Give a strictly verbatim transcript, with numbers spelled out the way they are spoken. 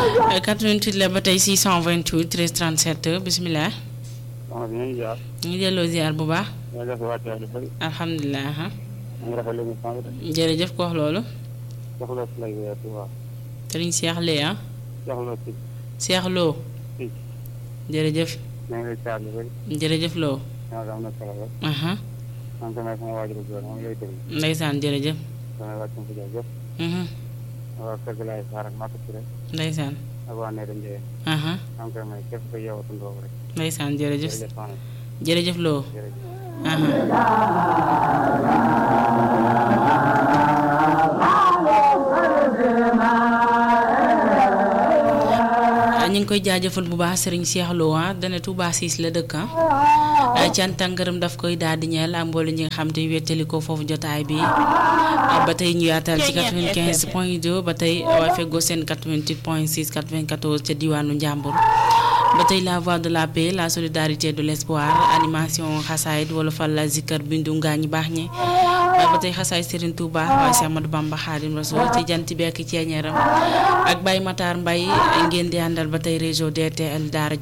quatre-vingt-huit la ba tey six cent vingt-huit treize trente-sept bisimilah. waaw ñu ngi ziar. ñu ngi delloo ziar bu baax. yaa ngi def wàcce lu bëri. alhamdulilah. ñu ngi rafetlu émission bi de. jërëjëf ko wax loolu. soxla si lay weer Touba. Serigne Cheikh Leye ah. soxla si. Cheikh Lo. si. jërëjëf. ñu ngi lay ziar lu bëri. jërëjëf Lo. ñoo ngi am na solo rek. aha man tamit sama waajur bu góor moom lay déglu. ndeysaan jërëjëf. damay wàcc mu fi jaay yëpp. mhm waa kër gi laay saar ak Maka Touré. ndeysaan. ak waa Ndeye Ndiaye. aha maa ngi koy may képp ku yeewoo tundoo rek. ndeysaan jërëjëf. jërëjëf soxna si. jërëjëf Lo. jërëjëf. aha ñu ngi koy jaajëfal bu baax Serigne Cheikh Lo ah dana Touba Ciss la dëkk ah cant ak ngërëm daf koy daal di ñeel ak mboolu ñi nga xam te wettali ko foofu jotaay bi ba tey ñu yaatal ci quatre-vingt-quinze point deux ba tey waa feggoo seen quatre-vingt-huit point six quatre-vingt-quatorze ca diwaanu Njàmbur ba tey la voix de la paix la solidarité de l'espoir animation xasaayid wala fal la zikkar bindu ngaañi baax ñi ba tey xasaay Serigne Touba waaye Cheikh Ahmadou Bamba Khadim Rasoul ci jant bi ak ceeñeeram ak Baye Matar Mbaye ngeen di àndal ba tey réseau D T L Daara